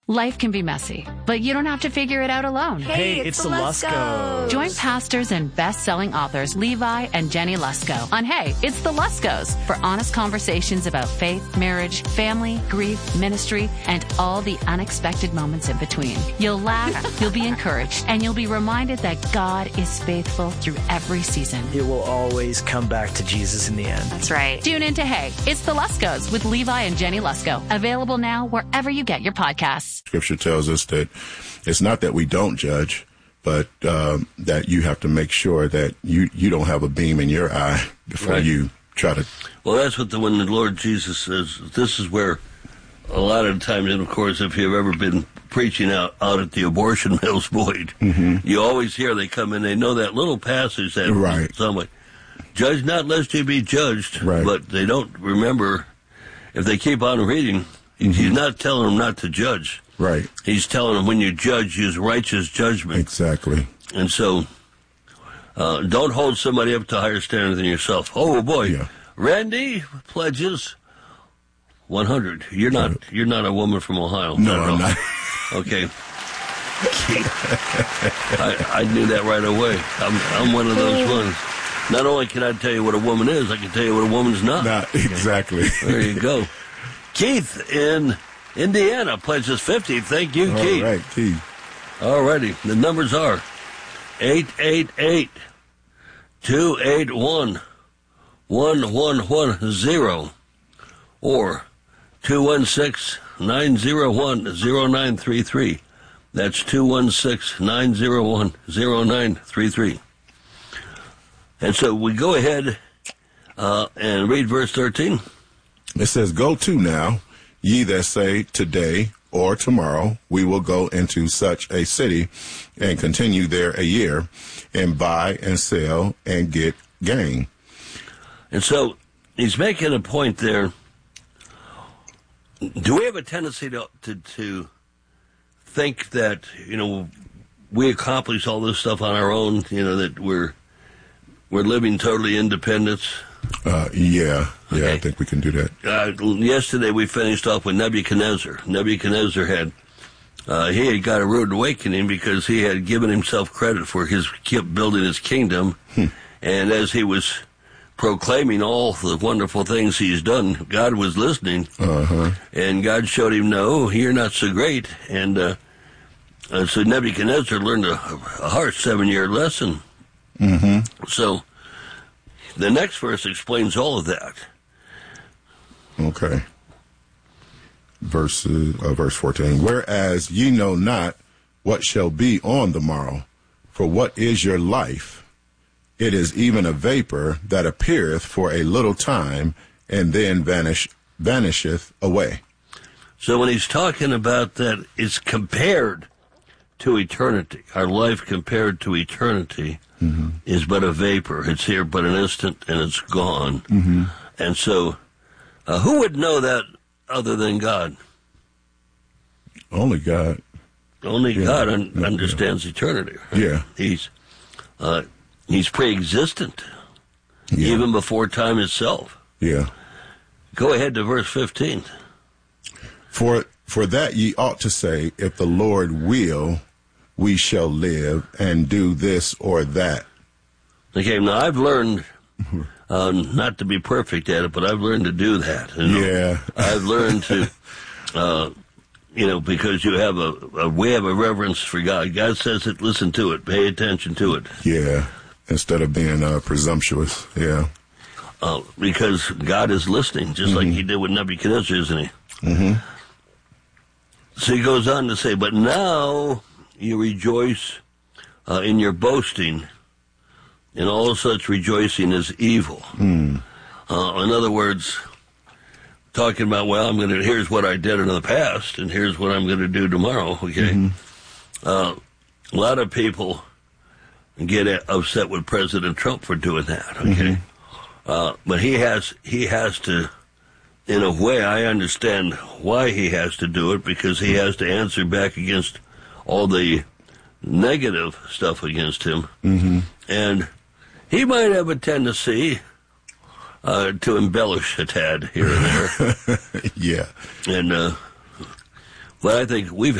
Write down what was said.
Life can be messy, but you don't have to figure it out alone. Hey, it's the Luskos. Join pastors and best-selling authors Levi and Jenny Lusko on Hey, It's the Luskos for honest conversations about faith, marriage, family, grief, ministry, and all the unexpected moments in between. You'll laugh, you'll be encouraged, and you'll be reminded that God is faithful through every season. It will always come back to Jesus in the end. That's right. Tune in to Hey, It's the Luskos with Levi and Jenny Lusko. Available now wherever you get your podcasts. Scripture tells us that it's not that we don't judge, but that you have to make sure that you don't have a beam in your eye before you try to. Well, that's what when the Lord Jesus says, this is where a lot of times, and of course, if you've ever been preaching out at the abortion mills, Boyd, you always hear they come in, they know that little passage that somewhat, judge not lest you be judged, but they don't remember, if they keep on reading, he's not telling them not to judge. Right. He's telling them when you judge, use righteous judgment. Exactly. And so, don't hold somebody up to a higher standard than yourself. Oh boy, Randy pledges 100. You're not a woman from Ohio. No, I'm not. Okay. I knew that right away. I'm one of those ones. Not only can I tell you what a woman is, I can tell you what a woman's not. Not exactly. There you go. Keith in Indiana pledges 50. Thank you, Keith. All right, Keith. All righty. The numbers are 888-281-1110 or 216-901-0933. That's 216-901-0933. And so we go ahead and read verse 13. It says, "Go to now, ye that say today or tomorrow we will go into such a city and continue there a year and buy and sell and get gain." And so he's making a point there. Do we have a tendency to think that, we accomplish all this stuff on our own, that we're living totally independent? Okay. I think we can do that. Yesterday we finished off with Nebuchadnezzar. Nebuchadnezzar he had got a rude awakening because he had given himself credit for kept building his kingdom. And as he was proclaiming all the wonderful things he's done, God was listening. And God showed him, no, you're not so great. And so Nebuchadnezzar learned a harsh 7-year lesson. So the next verse explains all of that. Okay. Verse 14. "Whereas ye know not what shall be on the morrow, for what is your life? It is even a vapor that appeareth for a little time, and then vanisheth away." So when he's talking about that, it's compared to eternity. Our life compared to eternity is but a vapor. It's here but an instant, and it's gone. And so, who would know that other than God? Only God. Only God understands eternity. Right? Yeah. He's pre-existent, even before time itself. Yeah. Go ahead to verse 15. For that ye ought to say, if the Lord will, we shall live and do this or that. Okay, now I've learned not to be perfect at it, but I've learned to do that. I've learned to, because we have a reverence for God. God says it, listen to it, pay attention to it. Yeah, instead of being presumptuous, because God is listening, just like he did with Nebuchadnezzar, isn't he? So he goes on to say, but now you rejoice in your boasting, and all such rejoicing is evil. In other words, talking about, here's what I did in the past, and here's what I'm going to do tomorrow, okay? A lot of people get upset with President Trump for doing that, okay? But he has to, in a way, I understand why he has to do it, because he has to answer back against all the negative stuff against him. And he might have a tendency to embellish a tad here and there. Yeah. And, but I think we've